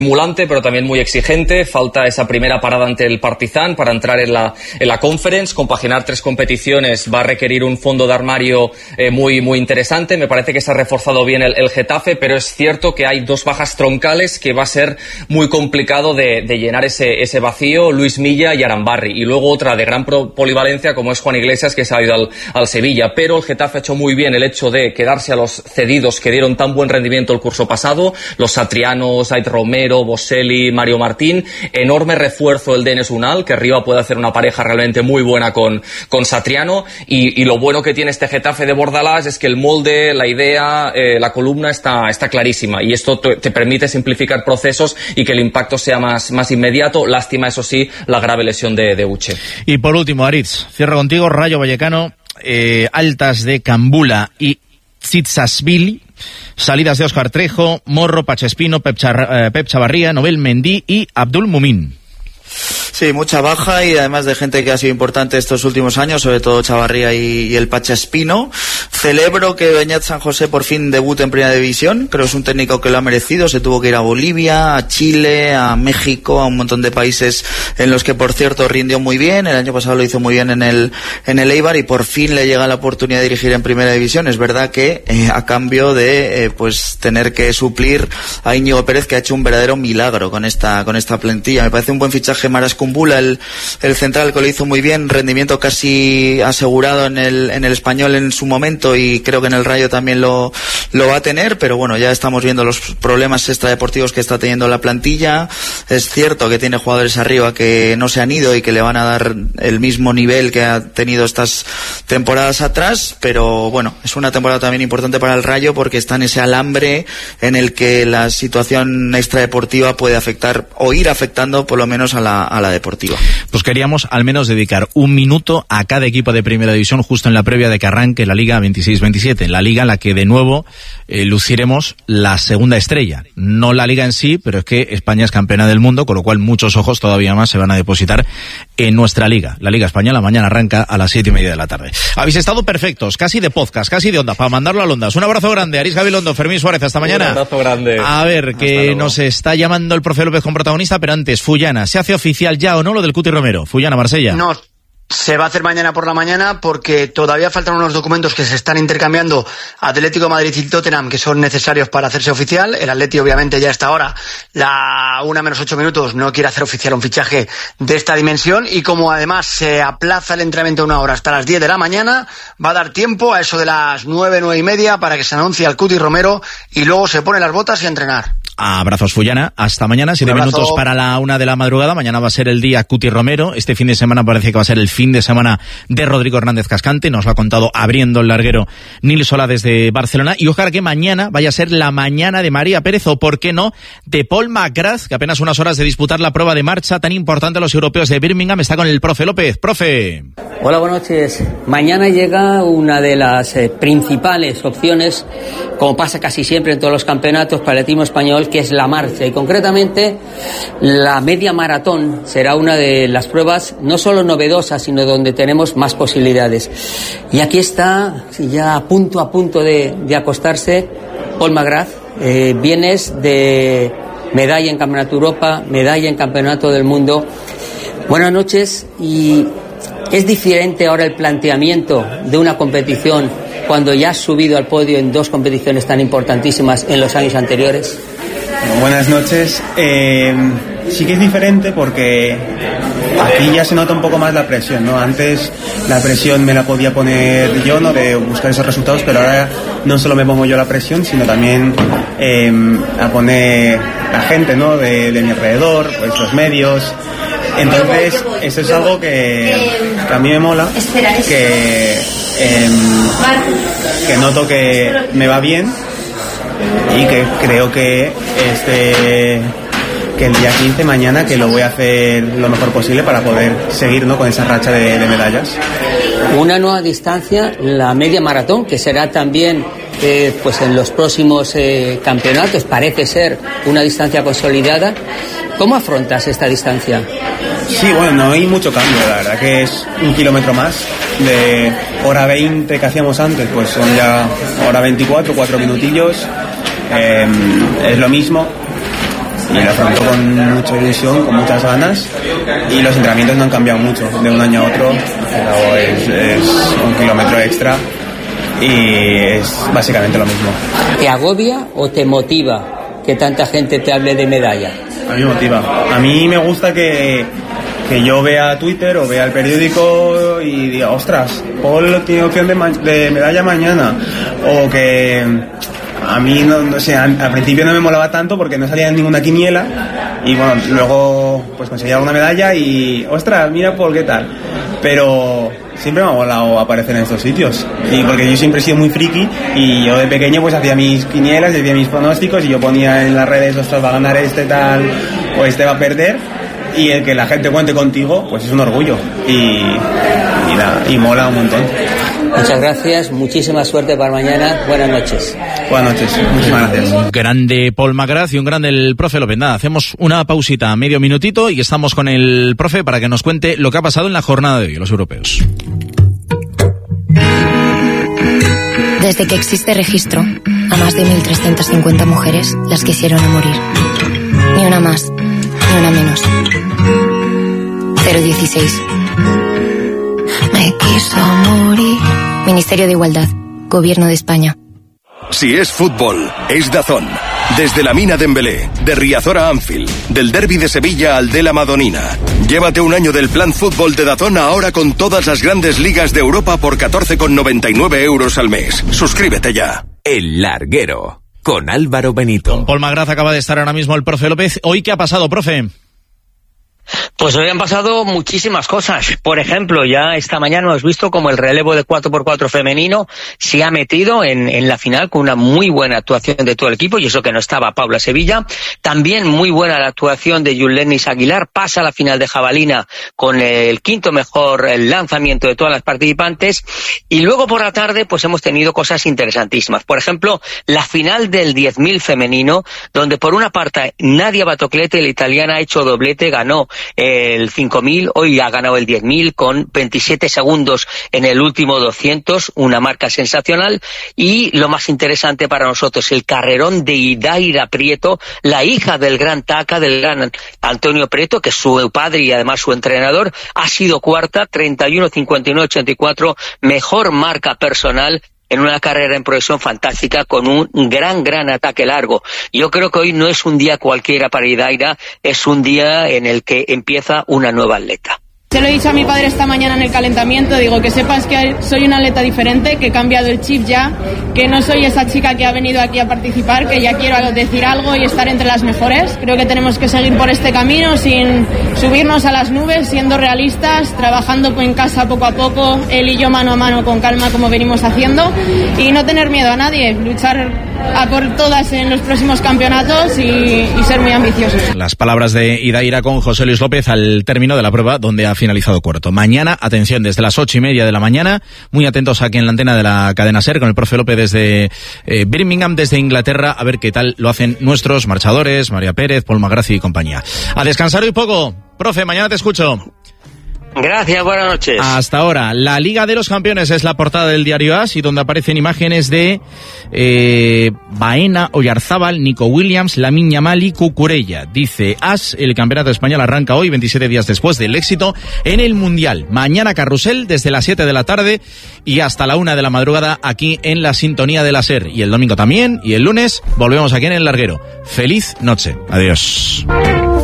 estimulante, pero también muy exigente. Falta esa primera parada ante el Partizan para entrar en la Conference. Compaginar 3 competiciones va a requerir un fondo de armario muy interesante. Me parece que se ha reforzado bien el Getafe, pero es cierto que hay 2 bajas troncales que va a ser muy complicado de llenar ese vacío: Luis Milla y Arambarri. Y luego otra de gran polivalencia como es Juan Iglesias, que se ha ido al Sevilla. Pero el Getafe ha hecho muy bien el hecho de quedarse a los cedidos que dieron tan buen rendimiento el curso pasado: los Satrianos, Ait Romero, Boselli, Mario Martín. Enorme refuerzo el de Enes Unal, que arriba puede hacer una pareja realmente muy buena con Satriano, y lo bueno que tiene este Getafe de Bordalás es que el molde, la idea, la columna está clarísima, y esto te permite simplificar procesos y que el impacto sea más inmediato. Lástima, eso sí, la grave lesión de Uche. Y por último, Aritz, cierro contigo. Rayo Vallecano, altas de Cambula y Tsitsasvili. Salidas de Óscar Trejo, Morro, Pachespino, Pep Chavarría, Nobel Mendy y Abdul Mumin. Sí, mucha baja, y además de gente que ha sido importante estos últimos años, sobre todo Chavarría y el Pachespino. Celebro que Beñat San José por fin debute en Primera División. Creo que es un técnico que lo ha merecido. Se tuvo que ir a Bolivia, a Chile, a México, a un montón de países en los que, por cierto, rindió muy bien. El año pasado lo hizo muy bien en el Eibar, y por fin le llega la oportunidad de dirigir en Primera División. Es verdad que a cambio de pues tener que suplir a Íñigo Pérez, que ha hecho un verdadero milagro con esta plantilla. Me parece un buen fichaje Maras Kumbula, el central, que lo hizo muy bien, rendimiento casi asegurado en el Español en su momento, y creo que en el Rayo también lo va a tener, pero bueno, ya estamos viendo los problemas extradeportivos que está teniendo la plantilla. Es cierto que tiene jugadores arriba que no se han ido y que le van a dar el mismo nivel que ha tenido estas temporadas atrás, pero bueno, es una temporada también importante para el Rayo, porque está en ese alambre en el que la situación extradeportiva puede afectar, o ir afectando por lo menos a la deportiva. Pues queríamos al menos dedicar un minuto a cada equipo de Primera División justo en la previa de que arranque la Liga 26-27, la liga en la que de nuevo luciremos la segunda estrella. No la liga en sí, pero es que España es campeona del mundo, con lo cual muchos ojos todavía más se van a depositar en nuestra liga. La Liga Española mañana arranca a las 7:30 de la tarde. Habéis estado perfectos, casi de podcast, casi de Ondas, para mandarlo a Ondas. Un abrazo grande, Aritz Gabilondo, Fermín Suárez, hasta mañana. Un abrazo grande. A ver, que nos está llamando el profe López con protagonista, pero antes, Fullana, ¿se hace oficial ya o no lo del Cuti Romero? Fullana, Marsella. No, se va a hacer mañana por la mañana, porque todavía faltan unos documentos que se están intercambiando Atlético de Madrid y Tottenham, que son necesarios para hacerse oficial. El Atleti, obviamente, ya a esta hora, la 1:08, no quiere hacer oficial un fichaje de esta dimensión, y como además se aplaza el entrenamiento 1 hora hasta las 10 de la mañana, va a dar tiempo a eso de las 9:30 para que se anuncie al Cuti Romero, y luego se pone las botas y a entrenar. Abrazos, Fullana. Hasta mañana, 7 minutos para la 1 de la madrugada. Mañana va a ser el día Cuti Romero. Este fin de semana parece que va a ser el fin de semana de Rodrigo Hernández Cascante. Nos lo ha contado abriendo el larguero Nil Solá desde Barcelona. Y ojalá que mañana vaya a ser la mañana de María Pérez, o por qué no, de Paul McGrath, que apenas unas horas de disputar la prueba de marcha tan importante a los europeos de Birmingham. Está con el profe López. Profe. Hola, buenas noches. Mañana llega una de las principales opciones, como pasa casi siempre en todos los campeonatos para el atletismo español, que es la marcha, y concretamente la media maratón será una de las pruebas no solo novedosas, sino donde tenemos más posibilidades. Y aquí está, ya a punto de acostarse, Paul McGrath. Vienes de medalla en Campeonato de Europa, medalla en Campeonato del Mundo. Buenas noches. Y es diferente ahora el planteamiento de una competición cuando ya has subido al podio en 2 competiciones tan importantísimas en los años anteriores. Buenas noches. Sí que es diferente, porque aquí ya se nota un poco más la presión, ¿no? Antes la presión me la podía poner yo, ¿no?, de buscar esos resultados, pero ahora no solo me pongo yo la presión, sino también a poner la gente, ¿no?, de mi alrededor, pues los medios. Entonces, eso es algo que a mí me mola, que noto que me va bien, y que creo que el día 15, mañana, que lo voy a hacer lo mejor posible para poder seguir, ¿no?, con esa racha de medallas. Una nueva distancia, la media maratón, que será también pues en los próximos campeonatos, parece ser una distancia consolidada. ¿Cómo afrontas esta distancia? Sí, bueno, no hay mucho cambio, la verdad que es 1 kilómetro más. De hora 20 que hacíamos antes, pues son ya hora 24, 4 minutillos. Es lo mismo. y lo afronto con mucha ilusión, con muchas ganas, y los entrenamientos no han cambiado mucho de un año a otro. Es un kilómetro extra y es básicamente lo mismo. ¿Te agobia o te motiva que tanta gente te hable de medalla? A mí me motiva. A mí me gusta que yo vea Twitter o vea el periódico y diga, ostras, Paul tiene opción de medalla mañana. O que a mí no sé, al principio no me molaba tanto porque no salía en ninguna quiniela, y bueno, luego pues conseguía una medalla y ostras, mira Paul, ¿qué tal? Pero siempre me ha molado aparecer en estos sitios, y porque yo siempre he sido muy friki, y yo de pequeño pues hacía mis quinielas, hacía mis pronósticos, y yo ponía en las redes, ostras, va a ganar este tal o este va a perder, y el que la gente cuente contigo pues es un orgullo y mola un montón. Muchas gracias, muchísima suerte para mañana, buenas noches. Buenas noches, muchísimas gracias. Grande Paul McGrath y un grande el profe López. Nada, hacemos una pausita, medio minutito, y estamos con el profe para que nos cuente lo que ha pasado en la jornada de hoy, los europeos. Desde que existe registro, a más de 1.350 mujeres las quisieron morir. Ni una más, ni una menos. 016. Me quiso morir. Ministerio de Igualdad, Gobierno de España. Si es fútbol, es DAZN. Desde la Mina Dembélé, de Riazor a Anfield, del Derbi de Sevilla al de la Madonina. Llévate un año del plan fútbol de DAZN ahora con todas las grandes ligas de Europa por 14,99 € al mes. Suscríbete ya. El Larguero, con Álvaro Benito. Con Paul McGrath acaba de estar ahora mismo el profe López. ¿Hoy qué ha pasado, profe? Pues hoy han pasado muchísimas cosas. Por ejemplo, ya esta mañana hemos visto como el relevo de 4x4 femenino se ha metido en la final con una muy buena actuación de todo el equipo, y eso que no estaba Paula Sevilla. También muy buena la actuación de Yulenis Aguilar, pasa a la final de jabalina con el quinto mejor lanzamiento de todas las participantes. Y luego por la tarde pues hemos tenido cosas interesantísimas. Por ejemplo, la final del 10.000 femenino, donde por una parte Nadia Batoclete, la italiana, ha hecho doblete, ganó el 5.000, hoy ha ganado el 10.000 con 27 segundos en el último 200, una marca sensacional. Y lo más interesante para nosotros, el carrerón de Idaira Prieto, la hija del gran Taca, del gran Antonio Prieto, que es su padre y además su entrenador, ha sido cuarta, 31:59:84, mejor marca personal en una carrera en progresión fantástica, con un gran ataque largo. Yo creo que hoy no es un día cualquiera para Idaira, es un día en el que empieza una nueva atleta. Se lo he dicho a mi padre esta mañana en el calentamiento, digo que sepas que soy una atleta diferente, que he cambiado el chip ya, que no soy esa chica que ha venido aquí a participar, que ya quiero decir algo y estar entre las mejores. Creo que tenemos que seguir por este camino sin subirnos a las nubes, siendo realistas, trabajando en casa poco a poco, él y yo mano a mano con calma como venimos haciendo, y no tener miedo a nadie, luchar a por todas en los próximos campeonatos y ser muy ambiciosos. Las palabras de Idaira con José Luis López al término de la prueba, donde ha finalizado cuarto. Mañana, atención, desde las 8:30 de la mañana, muy atentos aquí en la antena de la cadena SER, con el profe López desde Birmingham, desde Inglaterra, a ver qué tal lo hacen nuestros marchadores, María Pérez, Paul McGrath y compañía. A descansar hoy poco. Profe, mañana te escucho. Gracias, buenas noches. Hasta ahora, la Liga de los Campeones es la portada del diario AS, y donde aparecen imágenes de Baena, Oyarzábal, Nico Williams, Lamine Yamal y Cucurella. Dice AS, el campeonato español arranca hoy, 27 días después del éxito en el Mundial. Mañana carrusel desde las 7 de la tarde y hasta la 1 de la madrugada aquí en la sintonía de la SER. Y el domingo también, y el lunes volvemos aquí en El Larguero. Feliz noche. Adiós.